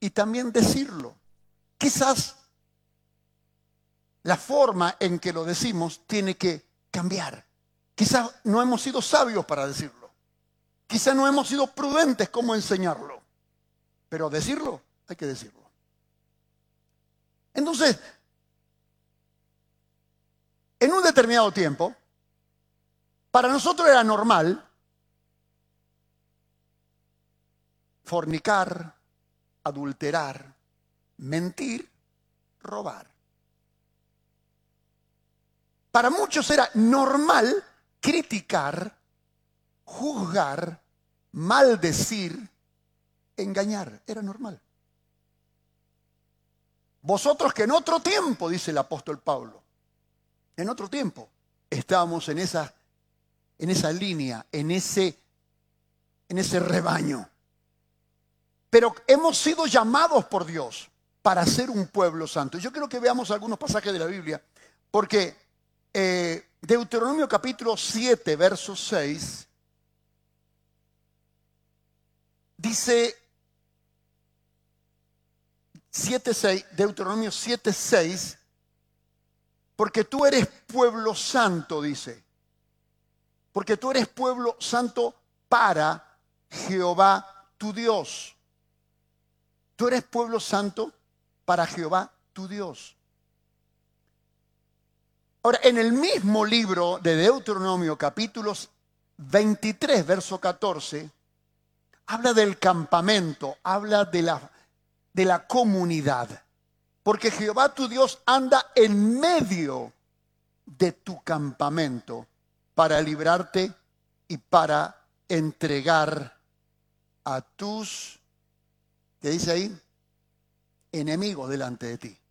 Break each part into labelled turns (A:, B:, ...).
A: y también decirlo. Quizás la forma en que lo decimos tiene que cambiar. Quizás no hemos sido sabios para decirlo. Quizás no hemos sido prudentes cómo enseñarlo. Pero decirlo, hay que decirlo. Entonces, en un determinado tiempo, para nosotros era normal fornicar, adulterar, mentir, robar. Para muchos era normal criticar, juzgar, maldecir, engañar. Era normal. Vosotros que en otro tiempo, dice el apóstol Pablo, en otro tiempo estábamos en esa línea, en ese rebaño. Pero hemos sido llamados por Dios para ser un pueblo santo. Yo quiero que veamos algunos pasajes de la Biblia, porque Deuteronomio capítulo 7, verso 6, dice 7:6, Deuteronomio 7:6, porque tú eres pueblo santo, dice. Porque tú eres pueblo santo para Jehová tu Dios. Tú eres pueblo santo para Jehová tu Dios. Ahora, en el mismo libro de Deuteronomio, capítulos 23, verso 14, habla del campamento, habla de la comunidad. Porque Jehová tu Dios anda en medio de tu campamento para librarte y para entregar a tus, ¿qué dice ahí? Enemigos delante de ti.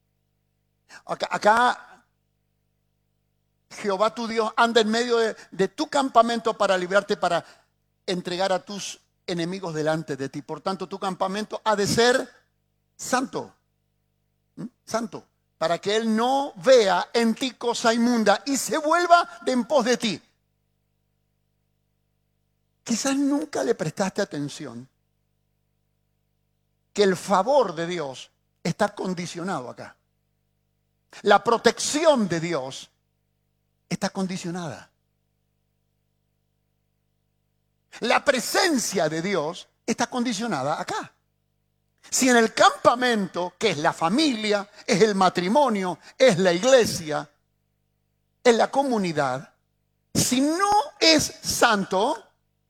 A: Acá Jehová tu Dios anda en medio de tu campamento para librarte, para entregar a tus enemigos delante de ti. Por tanto, tu campamento ha de ser santo. Santo. Para que Él no vea en ti cosa inmunda y se vuelva de en pos de ti. Quizás nunca le prestaste atención que el favor de Dios está condicionado acá. La protección de Dios está condicionada. La presencia de Dios está condicionada acá. Si en el campamento, que es la familia, es el matrimonio, es la iglesia, es la comunidad, si no es santo,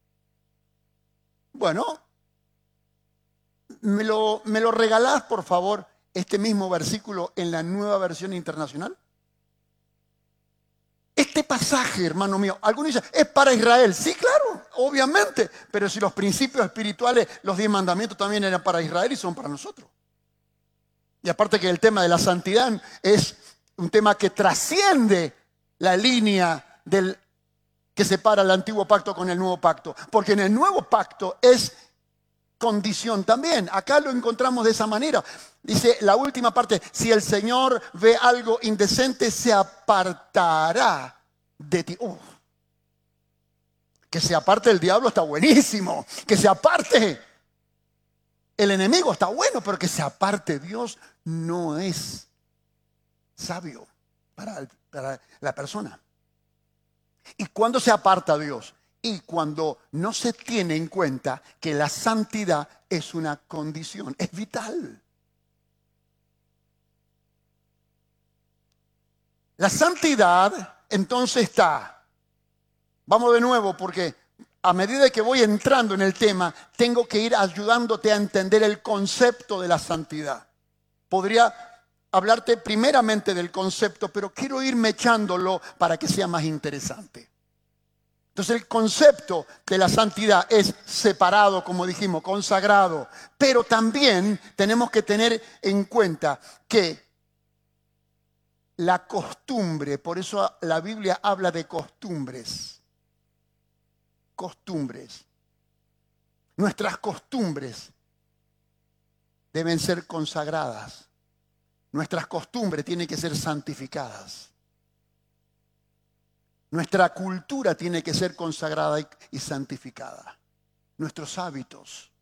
A: bueno, ¿me lo regalás, por favor, este mismo versículo en la Nueva Versión Internacional? Este pasaje, hermano mío, algunos dicen, es para Israel. Sí, claro, obviamente. Pero si los principios espirituales, los 10 mandamientos también eran para Israel y son para nosotros. Y aparte que el tema de la santidad es un tema que trasciende la línea que separa el antiguo pacto con el nuevo pacto. Porque en el nuevo pacto es condición también. Acá lo encontramos de esa manera. Dice la última parte, si el Señor ve algo indecente, se apartará de ti. Que se aparte el diablo está buenísimo. Que se aparte el enemigo está bueno, pero que se aparte Dios no es sabio para la persona. ¿Y cuándo se aparta Dios? Y cuando no se tiene en cuenta que la santidad es una condición, es vital. La santidad entonces está, vamos de nuevo porque a medida que voy entrando en el tema, tengo que ir ayudándote a entender el concepto de la santidad. Podría hablarte primeramente del concepto, pero quiero irme echándolo para que sea más interesante. Entonces el concepto de la santidad es separado, como dijimos, consagrado. Pero también tenemos que tener en cuenta que la costumbre, por eso la Biblia habla de costumbres. Costumbres. Nuestras costumbres deben ser consagradas. Nuestras costumbres tienen que ser santificadas. Nuestra cultura tiene que ser consagrada y santificada. Nuestros hábitos.